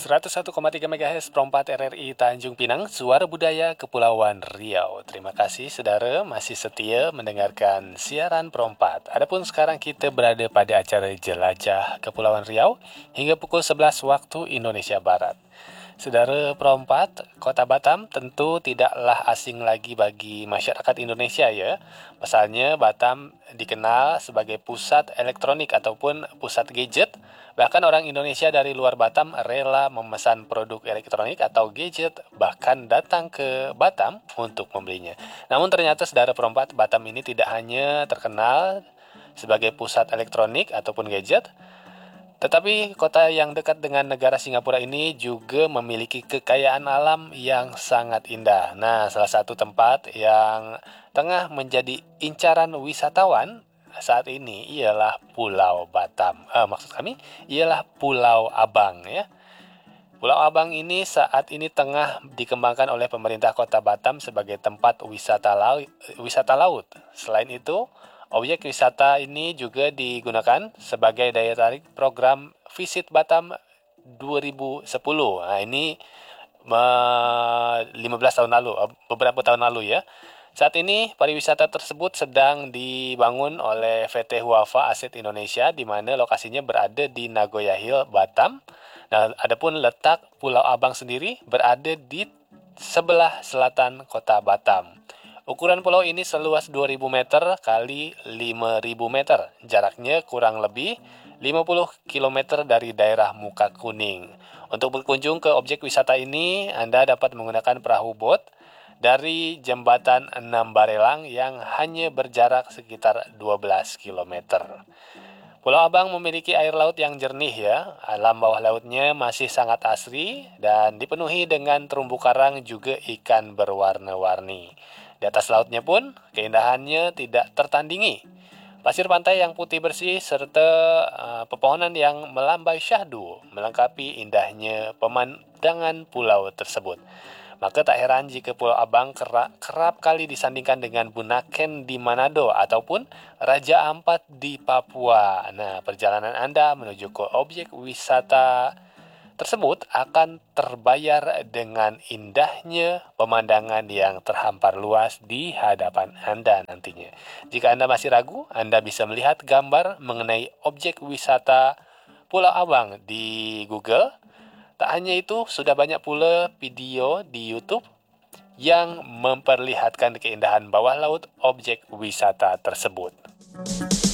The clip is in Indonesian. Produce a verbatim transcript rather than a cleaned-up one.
seratus satu koma tiga MHz Pro empat R R I Tanjung Pinang, Suara Budaya Kepulauan Riau. Terima kasih saudara masih setia mendengarkan siaran Pro empat. Adapun sekarang kita berada pada acara Jelajah Kepulauan Riau hingga pukul sebelas waktu Indonesia Barat. Saudara Pro empat, Kota Batam tentu tidaklah asing lagi bagi masyarakat Indonesia ya. Pasalnya Batam dikenal sebagai pusat elektronik ataupun pusat gadget. Bahkan orang Indonesia dari luar Batam rela memesan produk elektronik atau gadget bahkan datang ke Batam untuk membelinya. Namun ternyata saudara Pro empat, Batam ini tidak hanya terkenal sebagai pusat elektronik ataupun gadget, tetapi kota yang dekat dengan negara Singapura ini juga memiliki kekayaan alam yang sangat indah. Nah, salah satu tempat yang tengah menjadi incaran wisatawan saat ini ialah Pulau Batam. Eh, maksud kami ialah Pulau Abang ya. Pulau Abang ini saat ini tengah dikembangkan oleh pemerintah Kota Batam sebagai tempat wisata laut. Wisata laut. Selain itu, objek wisata ini juga digunakan sebagai daya tarik program Visit Batam dua ribu sepuluh. Nah, ini lima belas tahun lalu, beberapa tahun lalu ya. Saat ini pariwisata tersebut sedang dibangun oleh V T Huafa Aset Indonesia, di mana lokasinya berada di Nagoya Hill, Batam. Nah, adapun letak Pulau Abang sendiri berada di sebelah selatan Kota Batam. Ukuran pulau ini seluas dua ribu meter kali lima ribu meter. Jaraknya kurang lebih lima puluh kilometer dari daerah Muka Kuning. Untuk berkunjung ke objek wisata ini, Anda dapat menggunakan perahu bot dari jembatan enam Barelang yang hanya berjarak sekitar dua belas kilometer. Pulau Abang memiliki air laut yang jernih ya. Alam bawah lautnya masih sangat asri dan dipenuhi dengan terumbu karang juga ikan berwarna-warni. Di atas lautnya pun keindahannya tidak tertandingi. Pasir pantai yang putih bersih serta uh, pepohonan yang melambai syahdu melengkapi indahnya pemandangan pulau tersebut. Maka tak heran jika Pulau Abang kerap, kerap kali disandingkan dengan Bunaken di Manado ataupun Raja Ampat di Papua. Nah, perjalanan Anda menuju ke objek wisata tersebut akan terbayar dengan indahnya pemandangan yang terhampar luas di hadapan Anda nantinya. Jika Anda masih ragu, Anda bisa melihat gambar mengenai objek wisata Pulau Abang di Google. Tak hanya itu, sudah banyak pula video di YouTube yang memperlihatkan keindahan bawah laut objek wisata tersebut.